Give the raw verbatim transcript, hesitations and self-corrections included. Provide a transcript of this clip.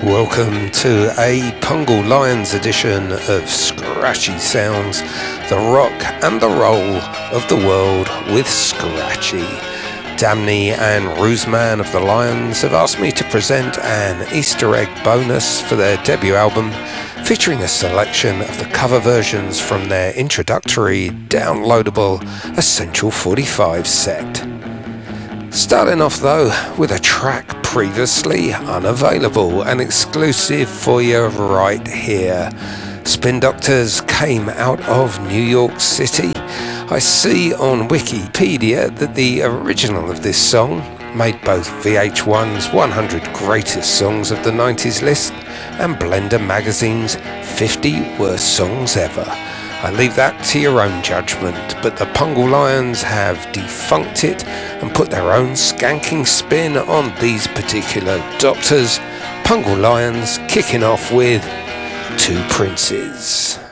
Welcome to a Pungle Lions edition of Scratchy Sounds, the rock and the roll of the world with Scratchy. Damney and Roosman of the Lions have asked me to present an Easter egg bonus for their debut album, featuring a selection of the cover versions from their introductory, downloadable Essential forty-five set. Starting off though with a track previously unavailable and exclusive for you right here. Spin Doctors came out of New York City. I see on Wikipedia that the original of this song made both V H one's one hundred Greatest Songs of the nineties list and Blender Magazine's fifty Worst Songs Ever. I leave that to your own judgment, but the Pungle Lions have defunct it and put their own skanking spin on these particular Doctors. Pungle Lions kicking off with Two Princes.